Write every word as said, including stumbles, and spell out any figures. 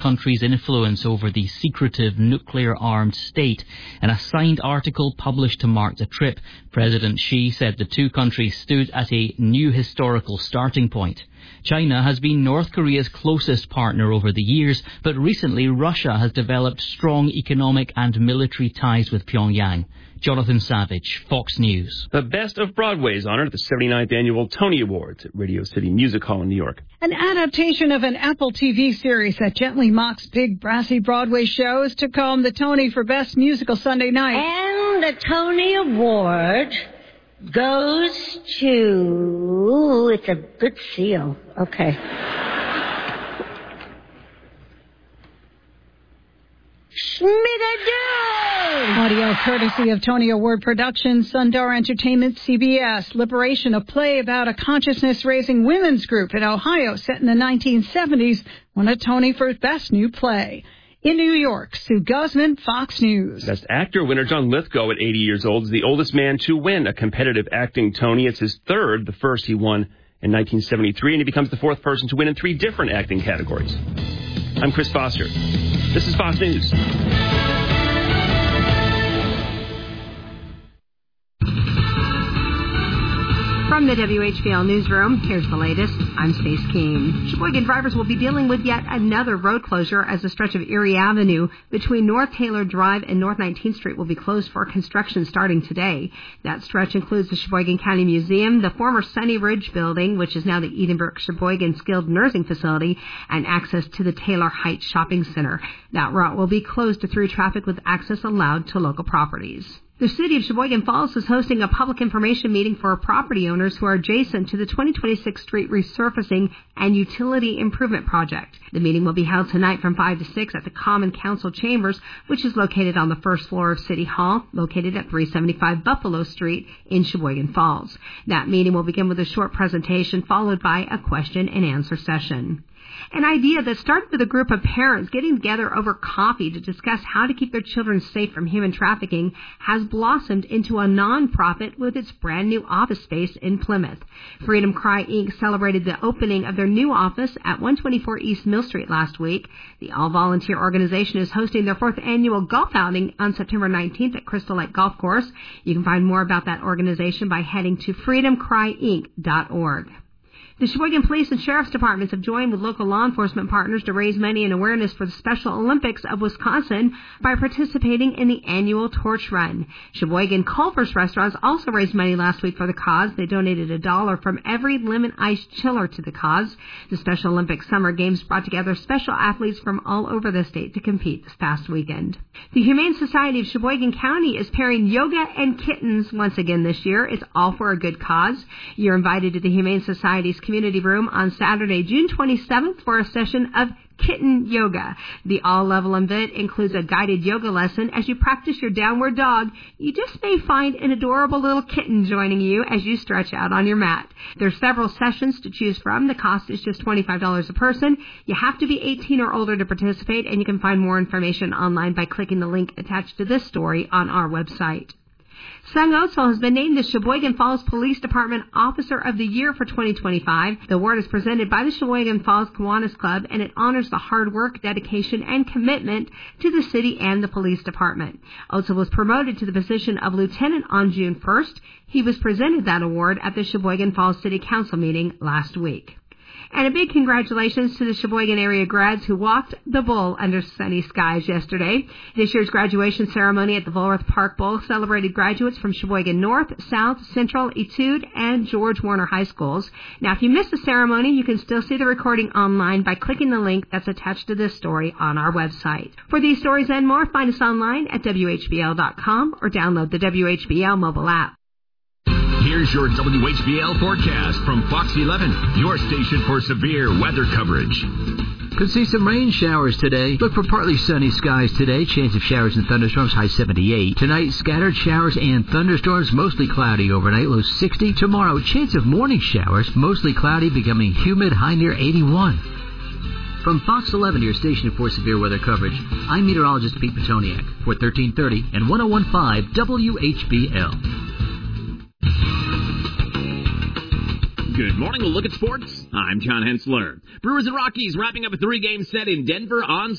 country's influence over the secretive nuclear-armed state. In a signed article published to mark the trip, President Xi said the two countries stood at a new historical starting point. China has been North Korea's closest partner over the years, but recently Russia has developed strong economic and military ties with Pyongyang. Jonathan Savage, Fox News. The Best of Broadway is honored at the seventy-ninth Annual Tony Awards at Radio City Music Hall in New York. An adaptation of an Apple T V series that gently mocks big, brassy Broadway shows took home the Tony for Best Musical Sunday night. And the Tony Award goes to... It's a good seal. Okay. Schmidt-a-doo! Audio courtesy of Tony Award Productions, Sundar Entertainment, C B S. Liberation, a play about a consciousness-raising women's group in Ohio set in the nineteen seventies, won a Tony for Best New Play. In New York, Sue Guzman, Fox News. Best Actor winner John Lithgow at eighty years old is the oldest man to win a competitive acting Tony. It's his third, the first he won in nineteen seventy-three, and he becomes the fourth person to win in three different acting categories. I'm Chris Foster. This is Fox News. From the W H B L Newsroom, here's the latest. I'm Stace Keene. Sheboygan drivers will be dealing with yet another road closure as the stretch of Erie Avenue between North Taylor Drive and North nineteenth Street will be closed for construction starting today. That stretch includes the Sheboygan County Museum, the former Sunny Ridge building, which is now the Edenbrook Sheboygan Skilled Nursing Facility, and access to the Taylor Heights Shopping Center. That route will be closed to through traffic with access allowed to local properties. The City of Sheboygan Falls is hosting a public information meeting for property owners who are adjacent to the twenty twenty-six Street Resurfacing and Utility Improvement Project. The meeting will be held tonight from five to six at the Common Council Chambers, which is located on the first floor of City Hall, located at three seventy-five Buffalo Street in Sheboygan Falls. That meeting will begin with a short presentation followed by a question and answer session. An idea that started with a group of parents getting together over coffee to discuss how to keep their children safe from human trafficking has blossomed into a non-profit with its brand new office space in Plymouth. Freedom Cry Incorporated celebrated the opening of their new office at one twenty-four East Mill Street last week. The all-volunteer organization is hosting their fourth annual golf outing on September nineteenth at Crystal Lake Golf Course. You can find more about that organization by heading to freedom cry inc dot org. The Sheboygan Police and Sheriff's Departments have joined with local law enforcement partners to raise money and awareness for the Special Olympics of Wisconsin by participating in the annual Torch Run. Sheboygan Culver's Restaurants also raised money last week for the cause. They donated a dollar from every lemon ice chiller to the cause. The Special Olympics Summer Games brought together special athletes from all over the state to compete this past weekend. The Humane Society of Sheboygan County is pairing yoga and kittens once again this year. It's all for a good cause. You're invited to the Humane Society's Community Room on Saturday, June twenty-seventh for a session of kitten yoga. The all-level event includes a guided yoga lesson. As you practice your downward dog, you just may find an adorable little kitten joining you as you stretch out on your mat. There's several sessions to choose from. The cost is just twenty-five dollars a person. You have to be eighteen or older to participate, and you can find more information online by clicking the link attached to this story on our website. Sung Otsal has been named the Sheboygan Falls Police Department Officer of the Year for twenty twenty-five. The award is presented by the Sheboygan Falls Kiwanis Club, and it honors the hard work, dedication, and commitment to the city and the police department. Otsal was promoted to the position of lieutenant on June first. He was presented that award at the Sheboygan Falls City Council meeting last week. And a big congratulations to the Sheboygan area grads who walked the bull under sunny skies yesterday. This year's graduation ceremony at the Volworth Park Bowl celebrated graduates from Sheboygan North, South, Central, Etude, and George Warner High Schools. Now, if you missed the ceremony, you can still see the recording online by clicking the link that's attached to this story on our website. For these stories and more, find us online at W H B L dot com or download the W H B L mobile app. Here's your W H B L forecast from Fox eleven, your station for severe weather coverage. Could see some rain showers today. Look for partly sunny skies today. Chance of showers and thunderstorms, high seventy-eight. Tonight, scattered showers and thunderstorms, mostly cloudy overnight, low sixty. Tomorrow, chance of morning showers, mostly cloudy, becoming humid, high near eighty-one. From Fox eleven, your station for severe weather coverage, I'm meteorologist Pete Petoniak for thirteen thirty and one oh one point five W H B L. Good morning. We'll look at sports. I'm John Hensler. Brewers and Rockies wrapping up a three-game set in Denver on